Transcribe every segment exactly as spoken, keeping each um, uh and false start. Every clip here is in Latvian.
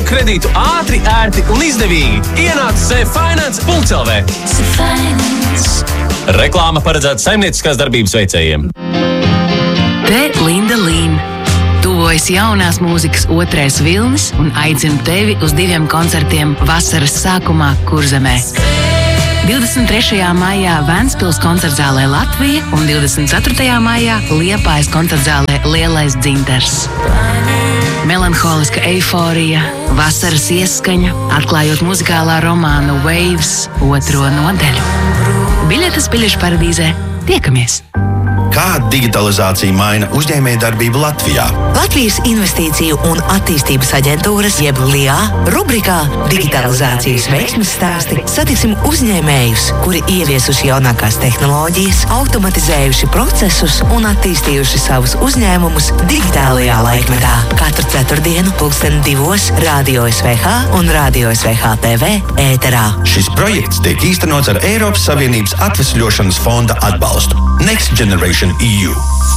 kredītu ātri, ērti un izdevīgi. Ienāc zfinance punkts l v. Reklāma paredzēta saimnieciskās darbības veicējiem. Te Linda Līna. Tuvojas jaunās mūzikas otrais vilnis un aicina tevi uz diviem koncertiem vasaras sākumā Kurzemē. divdesmit trešajā maijā Ventspils koncertzālē Latvija un divdesmit ceturtajā maijā Liepājas koncertzālē Lielais Dzintars. Melanholiska eiforija, vasaras ieskaņa, atklājot muzikālā romāna Waves otro nodaļu. Biļetes Biļešu paradīzē. Tiekamies! Kā digitalizācija maina uzņēmējdarbību Latvijā? Latvijas Investīciju un attīstības aģentūras jeb L I A rubrikā Digitalizācijas veiksmes stāsti satiksim uzņēmējus, kuri ieviesuši jaunākās tehnoloģijas, automatizējuši procesus un attīstījuši savus uzņēmumus digitālajā laikmetā. Katru ceturtdienu pulksten divos Radio S V H un Radio S V H T V ēterā. Šis projekts tiek īstenots ar Eiropas Savienības atvesļošanas fonda atbalstu. Next Generation E U.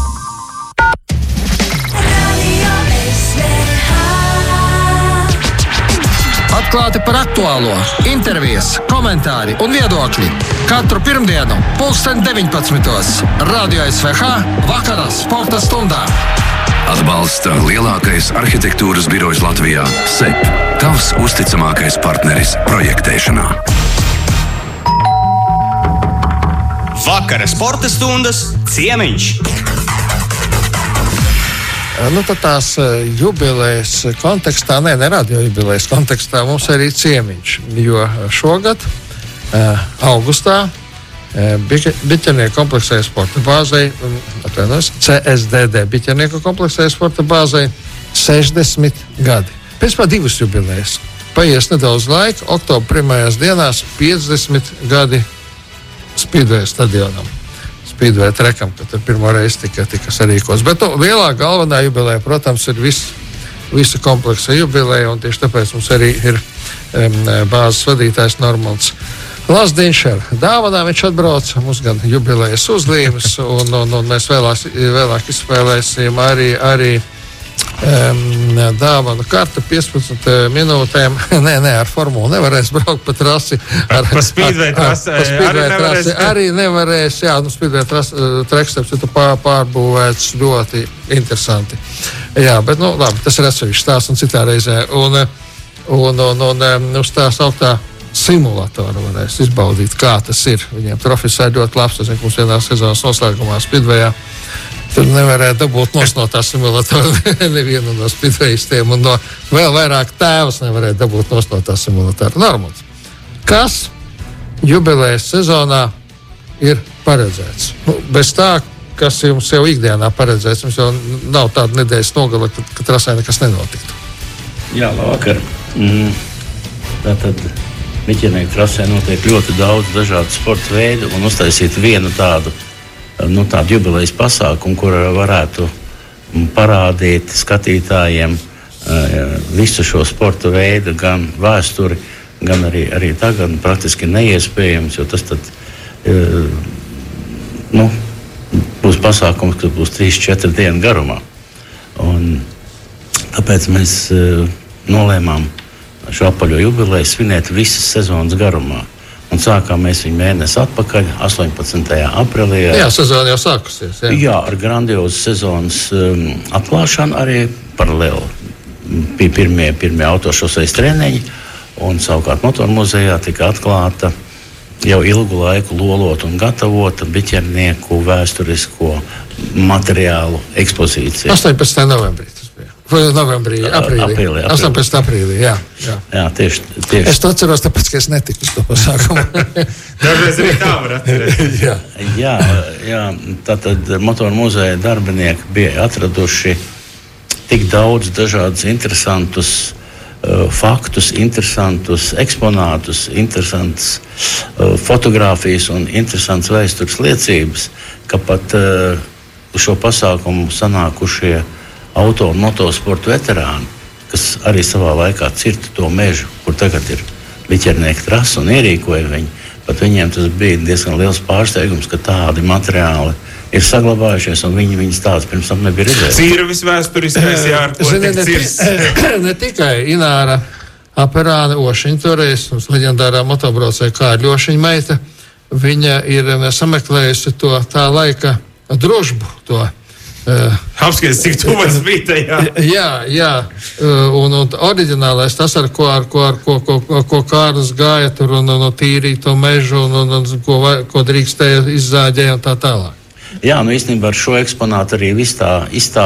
Atklāti par aktuālo, intervijas, komentāri un viedokļi. Katru pirmdienu, pulksten deviņpadsmitos. Radio S V H vakarā sporta stundā. Atbalsta lielākais arhitektūras birojs Latvijā – S E P. Tavs uzticamākais partneris projektēšanā. Vakara sporta stundas ciemiņš. Nu, tad tās jubilejas kontekstā, ne, ne radio jubilejas kontekstā, mums arī ciemiņš, jo šogad, augustā, Biķernieku kompleksēja sporta bāzei, atvainojos, C S D D Biķernieku kompleksēja sporta bāzei sešdesmit gadi. Pēc pa divas jubilejas. Paies nedaudz laika, oktobra pirmajās dienās piecdesmit gadi Speedway stadionam, Speedway trekam, kad pirmo reizi tika, tika sarīkots. Bet nu, lielā galvenā jubileja, protams, ir vis, visa kompleksa jubileja, un tieši tāpēc mums arī ir um, bāzes vadītājs Normons Lazdiņš ar dāvanām. Viņš atbrauca, mums gan jubilejas uzlīmes, un, un, un mēs vēlāk, vēlāk izspēlēsim arī, arī Um, dāvanu karta piecpadsmit minūtēm. Nē, nē, ar formulu nevarēs braukt pa trasi. Ar, pa Speedway trasi arī nevarēs. Arī nevarēs, jā, nu Speedway treksteps ir pār, pārbūvēts ļoti interesanti. Jā, bet, nu, labi, tas ir atsevišķs stāsts un citā reizē. Un, un, un, un, un uz tās augtā simulatoru varēs izbaudīt, kā tas ir. Viņiem trofejs ir ļoti labs, tas ir mums vienā sezonas noslēgumā Speedwayā. Tur nevarēja dabūt nos no tā simulatora nevienu no speedwayistiem, un no vēl vairāk tēvus nevarēja dabūt nos no tā simulatora. Normāls. Kas jubilejas sezonā ir paredzēts? Nu, bez tā, kas jums jau ikdienā paredzēts, jums jau nav tāda nedēļas nogala, ka, ka trasē nekas nenotiktu. Jā, labvakar. Mm. Tātad Biķernieku trasē notiek ļoti daudz dažādu sporta veidu, un uztaisīt vienu tādu Nu, tādu jubilejas pasākumu, kur varētu parādīt skatītājiem uh, visu šo sporta veidu, gan vēsturi, gan arī, arī tagad praktiski neiespējams, jo tas tad uh, nu, būs pasākums, kas būs trīs četri dienu garumā. Un tāpēc mēs uh, nolēmām šo apaļo jubileju svinēt visas sezonas garumā. Un sākām mēs viņu mēnesi atpakaļ, astoņpadsmitajā aprīlī. Jā, sezona jau sākusies. Jā, jā ar grandiozu sezonas um, atklāšanu arī paralēli. Bija pirmie, pirmie autošosejas treniņi, un savukārt motormuzejā tika atklāta jau ilgu laiku lolota un gatavota Biķernieku vēsturisko materiālu ekspozīcija. astoņpadsmitajā novembrī tas bija. Vai novembrī, aprīlī. aprīlī astoņpadsmitajā aprīlī, jā. Jā, jā tieši, tieši. Es to atceros, tāpēc, ka es netiku uz to pasākumu. Dažreiz arī tā var atcerēt. jā. jā, jā, tātad motoru muzeja darbinieki bija atraduši tik daudz dažādus interesantus uh, faktus, interesantus eksponātus, interesantas uh, fotogrāfijas un interesantas vēstures liecības, ka pat uh, uz šo pasākumu sanākušie auto un motosportu veterāni, kas arī savā laikā cirta to mežu, kur tagad ir Biķernieku trasa un ierīkoja viņu. Pat viņiem tas bija diezgan liels pārsteigums, ka tādi materiāli ir saglabājušies, un viņi viņas tādas pirms tam nebija redzējuši. Cirvis vēsturiskais, jā, ar ko ne, tiek cirs. Ne, ne tikai Ināra Aperāne Ošiņa toreiz, mums leģendārā motobraucēja Kārļa Ošiņa meita, viņa ir sameklējusi to tā laika družbu, to Uh, Apskaties, cik tuvas bija tajā. Jā, jā. Uh, un, un oriģinālais tas, ar ko, ar ko, ar ko, ko, ko Kārlis gāja tur un, un tīrīja to mežu un, un, un ko, ko drīkstēja izzāģēja un tā tālāk. Jā, nu īstenībā ar šo eksponātu arī viss tā izstāsta.